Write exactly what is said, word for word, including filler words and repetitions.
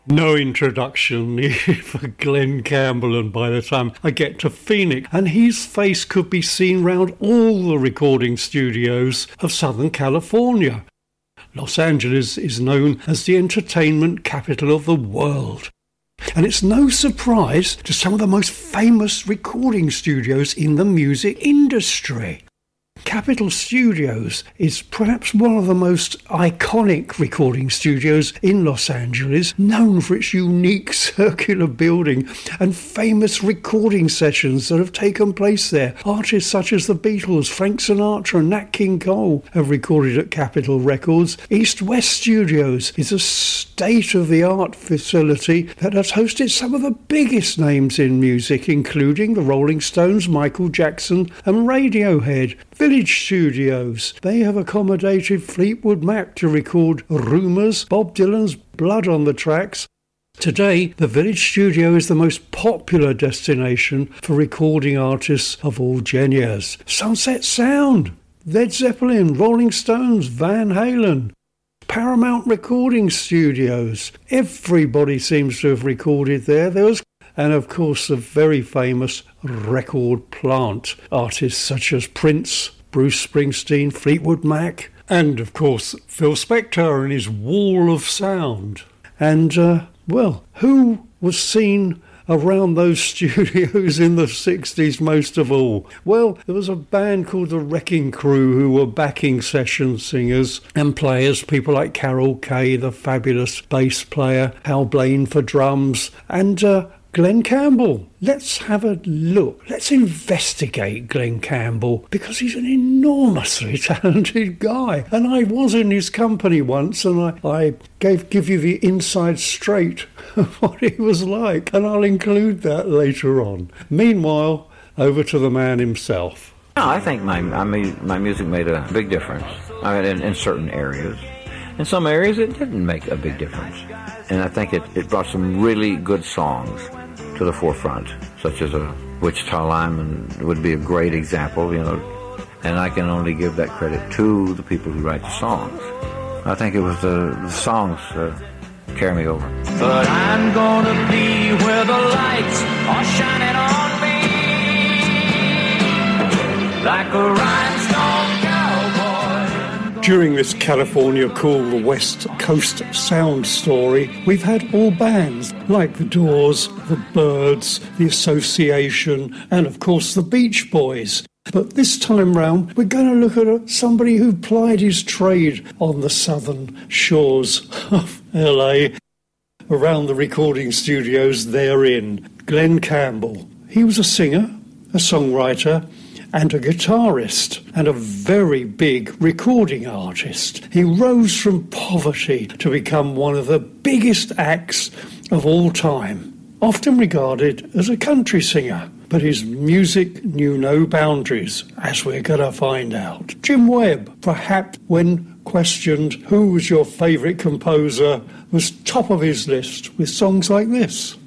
No introduction for Glen Campbell, and by the time I get to Phoenix, and his face could be seen round all the recording studios of Southern California. Los Angeles is known as the entertainment capital of the world. And it's no surprise to some of the most famous recording studios in the music industry. Capitol Studios is perhaps one of the most iconic recording studios in Los Angeles, known for its unique circular building and famous recording sessions that have taken place there. Artists such as the Beatles, Frank Sinatra and Nat King Cole have recorded at Capitol Records. East West Studios is a state-of-the-art facility that has hosted some of the biggest names in music, including the Rolling Stones, Michael Jackson and Radiohead. Village Studios, they have accommodated Fleetwood Mac to record Rumours, Bob Dylan's Blood on the Tracks. Today, the Village Studio is the most popular destination for recording artists of all genres. Sunset Sound, Led Zeppelin, Rolling Stones, Van Halen, Paramount Recording Studios. Everybody seems to have recorded there. There was And of course the very famous Record Plant, artists such as Prince, Bruce Springsteen, Fleetwood Mac, and of course Phil Spector and his Wall of Sound. And, uh, well, who was seen around those studios in the sixties most of all? Well, there was a band called the Wrecking Crew who were backing session singers and players, people like Carol Kaye, the fabulous bass player, Hal Blaine for drums, and uh, Glen Campbell. Let's have a look. Let's investigate Glen Campbell, because he's an enormously talented guy. And I was in his company once, and I, I gave give you the inside straight of what he was like. And I'll include that later on. Meanwhile, over to the man himself. No, I think my I mean, my music made a big difference. I mean, in, in certain areas. In some areas, it didn't make a big difference. And I think it, it brought some really good songs to the forefront, such as a Wichita Lineman would be a great example, you know, and I can only give that credit to the people who write the songs. I think it was the, the songs that carry me over. But I'm gonna be where the lights are shining on me, like a rhinestone cowboy. During this California Cool, the West Coast Sound story, we've had all bands like The Doors, The Byrds, The Association, and of course the Beach Boys. But this time round, we're going to look at somebody who plied his trade on the southern shores of L A, around the recording studios therein. Glen Campbell. He was a singer, a songwriter, and a guitarist, and a very big recording artist. He rose from poverty to become one of the biggest acts of all time, often regarded as a country singer. But his music knew no boundaries, as we're going to find out. Jim Webb, perhaps when questioned who was your favourite composer, was top of his list with songs like this.